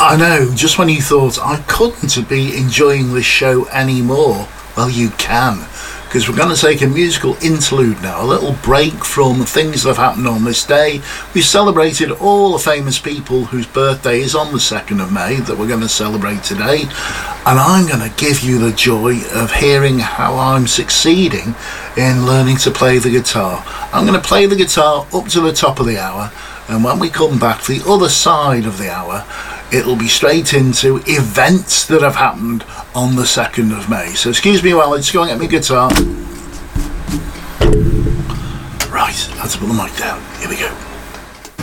I know, just when you thought I couldn't be enjoying this show anymore, well, you can. Because we're going to take a musical interlude now, a little break from things that have happened on this day. We've celebrated all the famous people whose birthday is on the 2nd of May that we're going to celebrate today. And I'm going to give you the joy of hearing how I'm succeeding in learning to play the guitar. I'm going to play the guitar up to the top of the hour, and when we come back the other side of the hour, it'll be straight into events that have happened on the 2nd of May. So excuse me while I just go and get my guitar. Right, let's put the mic down. Here we go.